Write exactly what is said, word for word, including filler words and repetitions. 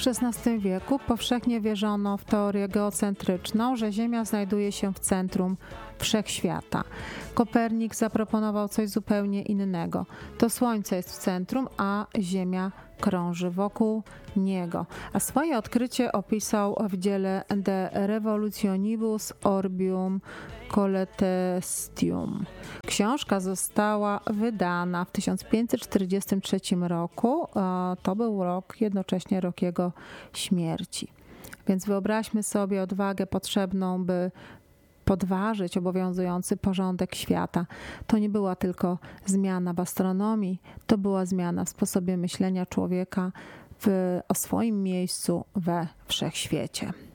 szesnastym wieku powszechnie wierzono w teorię geocentryczną, że Ziemia znajduje się w centrum wszechświata. Kopernik zaproponował coś zupełnie innego. To Słońce jest w centrum, a Ziemia krąży wokół niego. A swoje odkrycie opisał w dziele De Revolutionibus Orbium Coelestium. Książka została wydana w tysiąc pięćset czterdziestym trzecim roku. To był rok, jednocześnie rok jego śmierci. Więc wyobraźmy sobie odwagę potrzebną, by podważyć obowiązujący porządek świata. To nie była tylko zmiana w astronomii, to była zmiana w sposobie myślenia człowieka w, o swoim miejscu we wszechświecie.